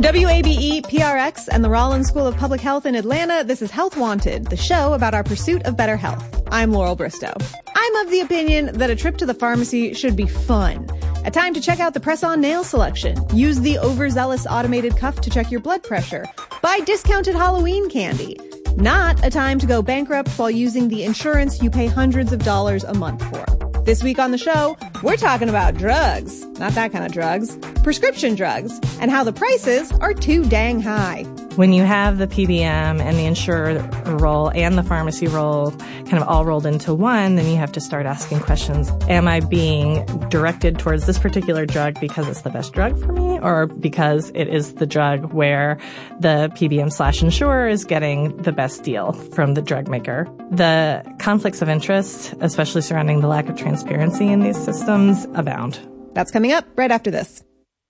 From WABE, PRX, and the Rollins School of Public Health in Atlanta, this is Health Wanted, the show about our pursuit of better health. I'm Laurel Bristow. I'm of the opinion that a trip to the pharmacy should be fun. A time to check out the press-on nail selection. Use the overzealous automated cuff to check your blood pressure. Buy discounted Halloween candy. Not a time to go bankrupt while using the insurance you pay hundreds of dollars a month for. This week on the show, we're talking about drugs. Not that kind of drugs. Prescription drugs. And how the prices are too dang high. When you have the PBM and the insurer role and the pharmacy role kind of all rolled into one, then you have to start asking questions. Am I being directed towards this particular drug because it's the best drug for me, or because it is the drug where the PBM/insurer is getting the best deal from the drug maker? The conflicts of interest, especially surrounding the lack of transparency in these systems, abound. That's coming up right after this.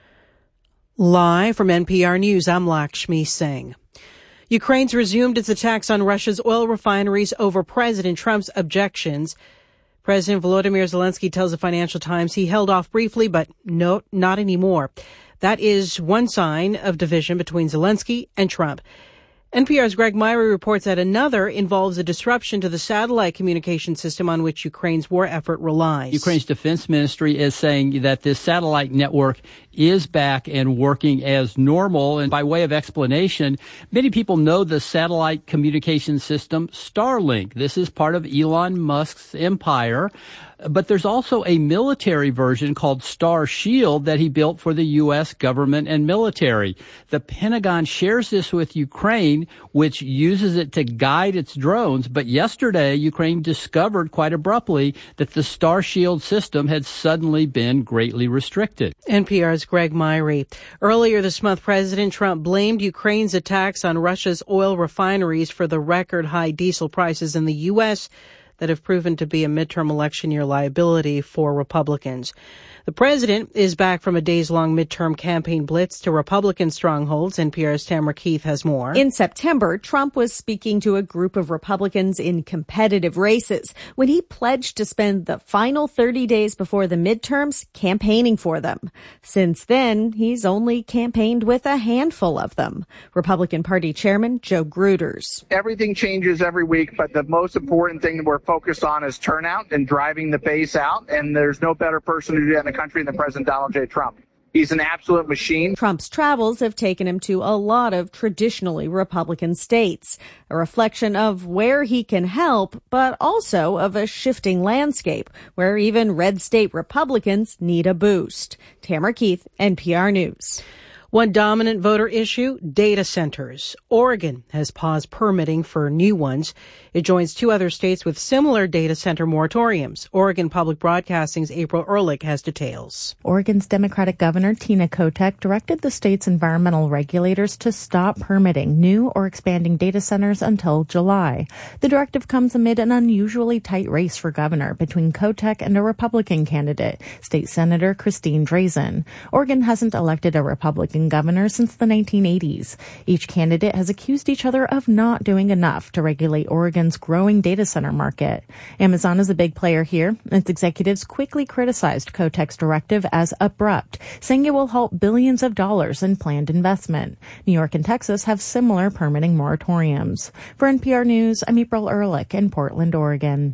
Live from NPR News, I'm Lakshmi Singh. Ukraine's resumed its attacks on Russia's oil refineries over President Trump's objections. President Volodymyr Zelensky tells the Financial Times he held off briefly, but no, not anymore. That is one sign of division between Zelensky and Trump. NPR's Greg Myrie reports that another involves a disruption to the satellite communication system on which Ukraine's war effort relies. Ukraine's defense ministry is saying that this satellite network is back and working as normal. And by way of explanation, many people know the satellite communication system Starlink. This is part of Elon Musk's empire. But there's also a military version called Star Shield that he built for the U.S. government and military. The Pentagon shares this with Ukraine, which uses it to guide its drones. But yesterday, Ukraine discovered quite abruptly that the Star Shield system had suddenly been greatly restricted. NPR's Greg Myrie. Earlier this month, President Trump blamed Ukraine's attacks on Russia's oil refineries for the record high diesel prices in the U.S. that have proven to be a midterm election year liability for Republicans. The president is back from a days-long midterm campaign blitz to Republican strongholds. NPR's Tamara Keith has more. In September, Trump was speaking to a group of Republicans in competitive races when he pledged to spend the final 30 days before the midterms campaigning for them. Since then, he's only campaigned with a handful of them. Republican Party Chairman Joe Gruters. Everything changes every week, but the most important thing that we're focused on is turnout and driving the base out, and there's no better person to do that in the country than President Donald J. Trump. He's an absolute machine. Trump's travels have taken him to a lot of traditionally Republican states, a reflection of where he can help, but also of a shifting landscape where even red state Republicans need a boost. Tamara Keith, NPR News. One dominant voter issue, data centers. Oregon has paused permitting for new ones. It joins two other states with similar data center moratoriums. Oregon Public Broadcasting's April Ehrlich has details. Oregon's Democratic Governor Tina Kotek directed the state's environmental regulators to stop permitting new or expanding data centers until July. The directive comes amid an unusually tight race for governor between Kotek and a Republican candidate, State Senator Christine Drazan. Oregon hasn't elected a Republican governor since the 1980s. Each candidate has accused each other of not doing enough to regulate Oregon's growing data center market. Amazon is a big player here. Its executives quickly criticized Kotek's directive as abrupt, saying it will halt billions of dollars in planned investment. New York and Texas have similar permitting moratoriums. For NPR News, I'm April Ehrlich in Portland, Oregon.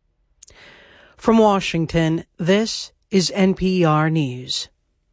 From Washington, this is NPR News.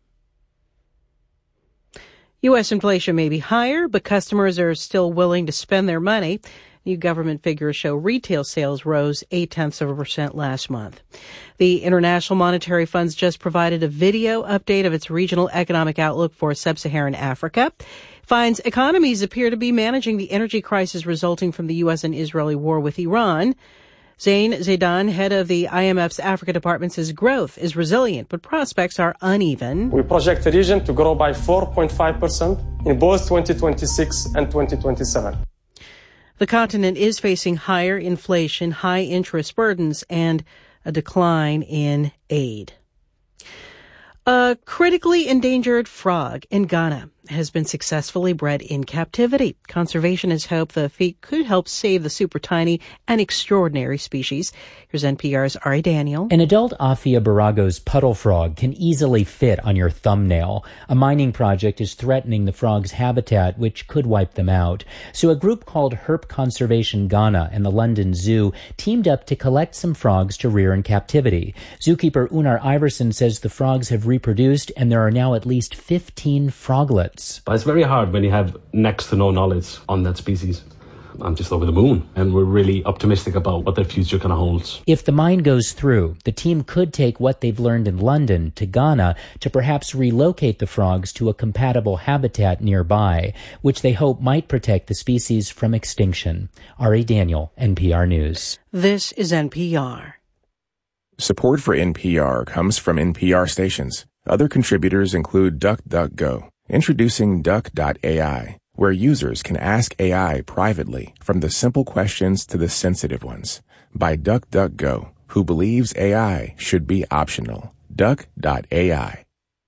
U.S. inflation may be higher, but customers are still willing to spend their money. New government figures show retail sales rose 0.8% last month. The International Monetary Fund's just provided a video update of its regional economic outlook for sub-Saharan Africa. Finds economies appear to be managing the energy crisis resulting from the U.S. and Israeli war with Iran. Zain Zaidan, head of the IMF's Africa Department, says growth is resilient, but prospects are uneven. We project the region to grow by 4.5% in both 2026 and 2027. The continent is facing higher inflation, high interest burdens, and a decline in aid. A critically endangered frog in Ghana has been successfully bred in captivity. Conservationists hope the feat could help save the super tiny and extraordinary species. Here's NPR's Ari Daniel. An adult Aphia buragos puddle frog can easily fit on your thumbnail. A mining project is threatening the frog's habitat, which could wipe them out. So a group called Herp Conservation Ghana and the London Zoo teamed up to collect some frogs to rear in captivity. Zookeeper Unar Iverson says the frogs have reproduced and there are now at least 15 froglets. But it's very hard when you have next to no knowledge on that species. I'm just over the moon, and we're really optimistic about what their future kind of holds. If the mine goes through, the team could take what they've learned in London to Ghana to perhaps relocate the frogs to a compatible habitat nearby, which they hope might protect the species from extinction. Ari Daniel, NPR News. This is NPR. Support for NPR comes from NPR stations. Other contributors include DuckDuckGo. Introducing Duck.ai, where users can ask AI privately, from the simple questions to the sensitive ones, by DuckDuckGo, who believes AI should be optional. Duck.ai.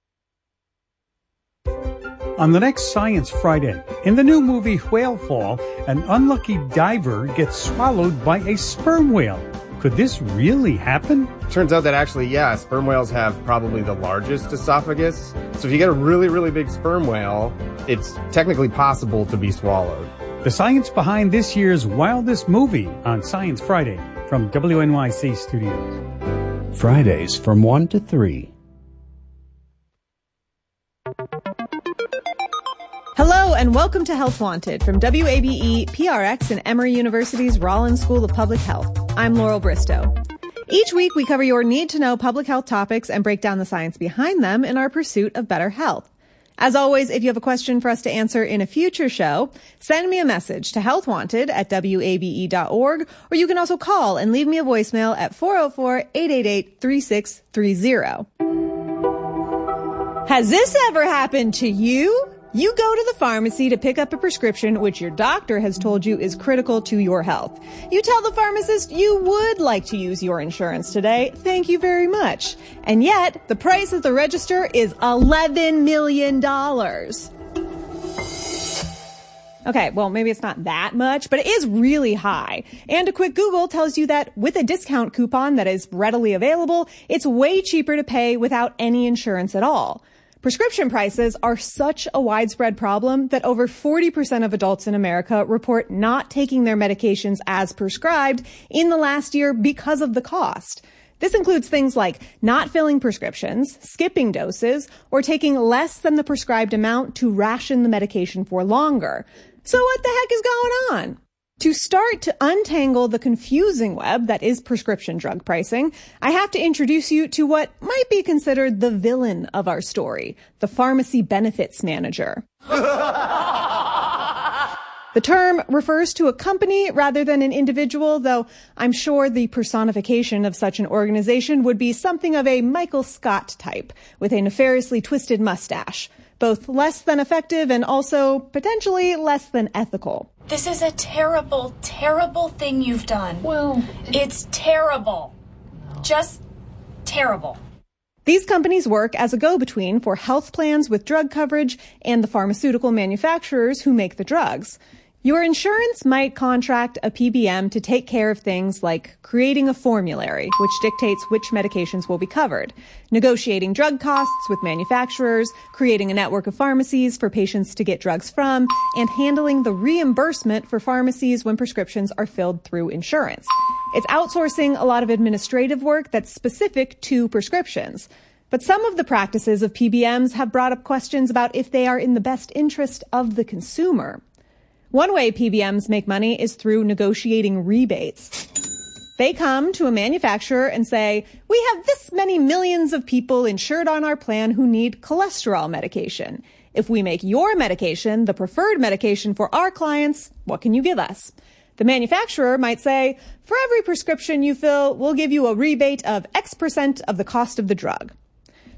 On the next Science Friday, in the new movie Whale Fall, an unlucky diver gets swallowed by a sperm whale. Could this really happen? Turns out that actually, yeah, sperm whales have probably the largest esophagus. So if you get a really, really big sperm whale, it's technically possible to be swallowed. The science behind this year's wildest movie on Science Friday from WNYC Studios. Fridays from 1 to 3. Hello and welcome to Health Wanted from WABE, PRX, and Emory University's Rollins School of Public Health. I'm Laurel Bristow. Each week we cover your need-to-know public health topics and break down the science behind them in our pursuit of better health. As always, if you have a question for us to answer in a future show, send me a message to healthwanted@wabe.org, or you can also call and leave me a voicemail at 404-888-3630. Has this ever happened to you? You go to the pharmacy to pick up a prescription which your doctor has told you is critical to your health. You tell the pharmacist you would like to use your insurance today. Thank you very much. And yet, the price at the register is $11 million. Okay, well, maybe it's not that much, but it is really high. And a quick Google tells you that with a discount coupon that is readily available, it's way cheaper to pay without any insurance at all. Prescription prices are such a widespread problem that over 40% of adults in America report not taking their medications as prescribed in the last year because of the cost. This includes things like not filling prescriptions, skipping doses, or taking less than the prescribed amount to ration the medication for longer. So what the heck is going on? To start to untangle the confusing web that is prescription drug pricing, I have to introduce you to what might be considered the villain of our story, the pharmacy benefits manager. The term refers to a company rather than an individual, though I'm sure the personification of such an organization would be something of a Michael Scott type with a nefariously twisted mustache, both less than effective and also potentially less than ethical. This is a terrible, terrible thing you've done. Well, it's terrible. Just terrible. These companies work as a go-between for health plans with drug coverage and the pharmaceutical manufacturers who make the drugs. Your insurance might contract a PBM to take care of things like creating a formulary, which dictates which medications will be covered, negotiating drug costs with manufacturers, creating a network of pharmacies for patients to get drugs from, and handling the reimbursement for pharmacies when prescriptions are filled through insurance. It's outsourcing a lot of administrative work that's specific to prescriptions. But some of the practices of PBMs have brought up questions about if they are in the best interest of the consumer. One way PBMs make money is through negotiating rebates. They come to a manufacturer and say, we have this many millions of people insured on our plan who need cholesterol medication. If we make your medication the preferred medication for our clients, what can you give us? The manufacturer might say, for every prescription you fill, we'll give you a rebate of X% of the cost of the drug.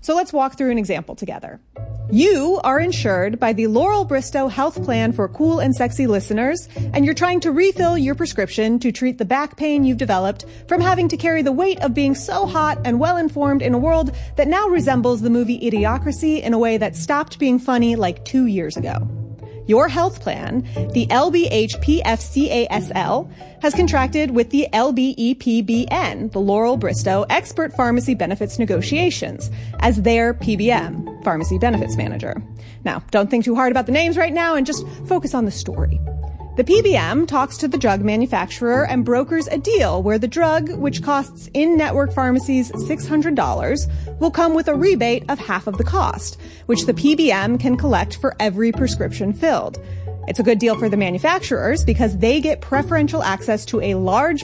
So let's walk through an example together. You are insured by the Laurel Bristow Health Plan for cool and sexy listeners, and you're trying to refill your prescription to treat the back pain you've developed from having to carry the weight of being so hot and well-informed in a world that now resembles the movie Idiocracy in a way that stopped being funny like 2 years ago. Your health plan, the LBHPFCASL, has contracted with the LBEPBN, the Laurel Bristow Expert Pharmacy Benefits Negotiations, as their PBM, Pharmacy Benefits Manager. Now, don't think too hard about the names right now and just focus on the story. The PBM talks to the drug manufacturer and brokers a deal where the drug, which costs in-network pharmacies $600, will come with a rebate of half of the cost, which the PBM can collect for every prescription filled. It's a good deal for the manufacturers because they get preferential access to a large